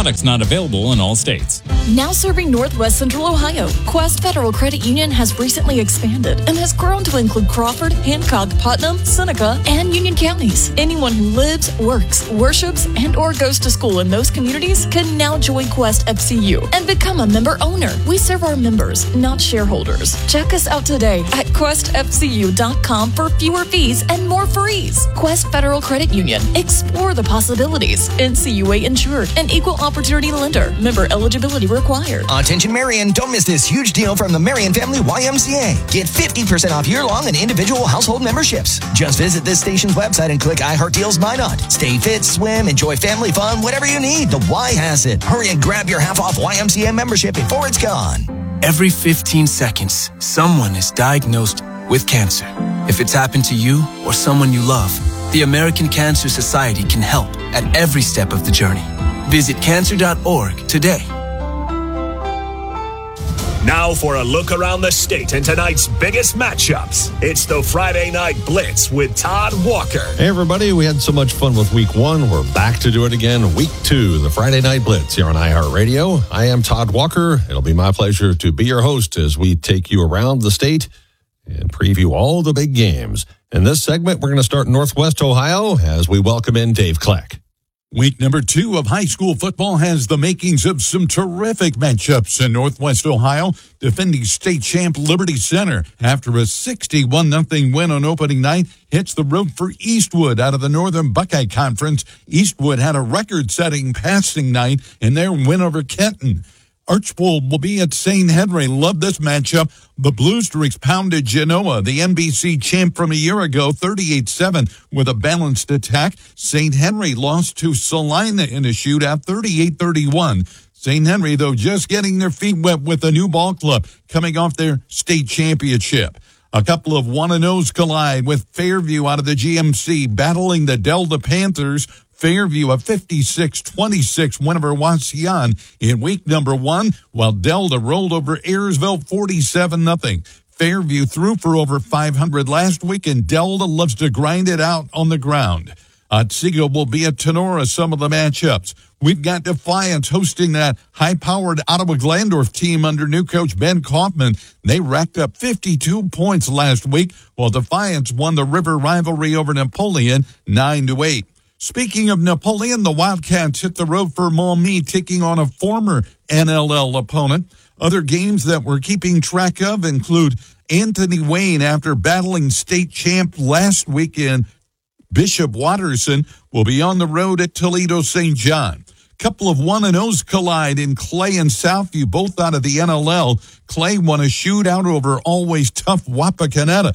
Products not available in all states. Now serving Northwest Central Ohio, Quest Federal Credit Union has recently expanded and has grown to include Crawford, Hancock, Putnam, Seneca, and Union counties. Anyone who lives, works, worships, and or goes to school in those communities can now join Quest FCU and become a member owner. We serve our members, not shareholders. Check us out today at questfcu.com for fewer fees and more frees. Quest Federal Credit Union. Explore the possibilities. NCUA insured. An equal opportunity lender. Member eligibility required. Attention Marion, don't miss this huge deal from the Marion Family YMCA. Get 50% off year-long and individual household memberships. Just visit this station's website and click I Heart Deals Minot. Stay fit, swim, enjoy family fun, whatever you need. The Y has it. Hurry and grab your half-off YMCA membership before it's gone. Every 15 seconds, someone is diagnosed with cancer. If it's happened to you or someone you love, the American Cancer Society can help at every step of the journey. Visit cancer.org today. Now for a look around the state and tonight's biggest matchups. It's the Friday Night Blitz with Todd Walker. Hey, everybody. We had so much fun with Week 1. We're back to do it again. Week 2, the Friday Night Blitz here on iHeartRadio. I am Todd Walker. It'll be my pleasure to be your host as we take you around the state and preview all the big games. In this segment, we're going to start in Northwest Ohio as we welcome in Dave Kleck. Week number 2 of high school football has the makings of some terrific matchups in Northwest Ohio. Defending state champ Liberty Center, after a 61-0 win on opening night, hits the road for Eastwood out of the Northern Buckeye Conference. Eastwood had a record-setting passing night in their win over Kenton. Archbold will be at St. Henry. Love this matchup. The Blue Streaks pounded Genoa, the NBC champ from a year ago, 38-7 with a balanced attack. St. Henry lost to Salina in a shootout, 38-31. St. Henry, though, just getting their feet wet with a new ball club coming off their state championship. A couple of 1-0s collide with Fairview out of the GMC battling the Delta Panthers. Fairview a 56-26 win over Wauseon in week number 1, while Delta rolled over Ayersville 47-0. Fairview threw for over 500 last week, and Delta loves to grind it out on the ground. Otsego will be at Tenora, some of the matchups. We've got Defiance hosting that high-powered Ottawa Glandorf team under new coach Ben Kaufman. They racked up 52 points last week, while Defiance won the river rivalry over Napoleon 9-8. Speaking of Napoleon, the Wildcats hit the road for Maumee, taking on a former NLL opponent. Other games that we're keeping track of include Anthony Wayne, after battling state champ last weekend, Bishop Watterson, will be on the road at Toledo St. John. Couple of 1-0s collide in Clay and Southview, both out of the NLL. Clay won a shootout over always tough Wapakoneta,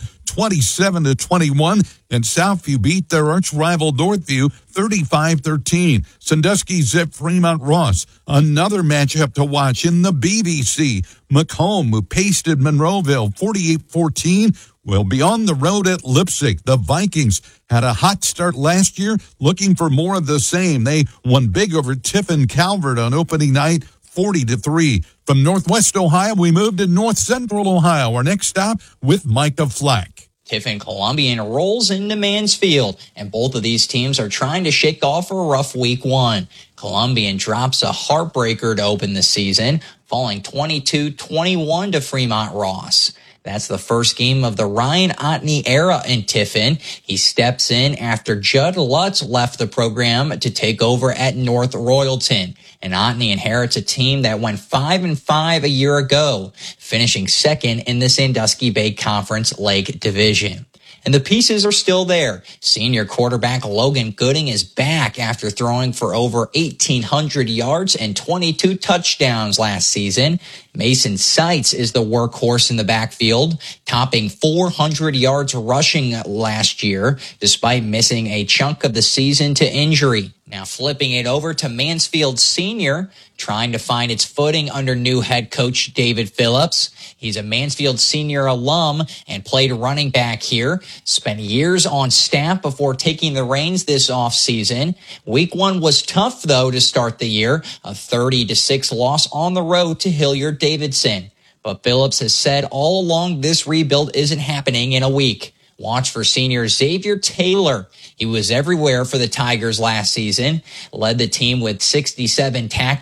27-21, and Southview beat their arch rival Northview 35-13. Sandusky zipped Fremont Ross. Another matchup to watch in the BBC. Macomb, who pasted Monroeville 48-14, will be on the road at Leipzig. The Vikings had a hot start last year, looking for more of the same. They won big over Tiffin Calvert on opening night, 40-3. From Northwest Ohio, we moved to North Central Ohio. Our next stop with Micah Flack. Tiffin Columbian rolls into Mansfield, and both of these teams are trying to shake off a rough week 1. Columbian drops a heartbreaker to open the season, falling 22-21 to Fremont Ross. That's the first game of the Ryan Otney era in Tiffin. He steps in after Judd Lutz left the program to take over at North Royalton. And Otney inherits a team that went 5-5 a year ago, finishing second in the Sandusky Bay Conference Lake Division. And the pieces are still there. Senior quarterback Logan Gooding is back after throwing for over 1,800 yards and 22 touchdowns last season. Mason Seitz is the workhorse in the backfield, topping 400 yards rushing last year, despite missing a chunk of the season to injury. Now flipping it over to Mansfield Senior, trying to find its footing under new head coach David Phillips. He's a Mansfield Senior alum and played running back here. Spent years on staff before taking the reins this offseason. Week 1 was tough, though, to start the year. A 30-6 loss on the road to Hilliard Davidson. But Phillips has said all along this rebuild isn't happening in a week. Watch for senior Xavier Taylor. He was everywhere for the Tigers last season, led the team with 67 tackles.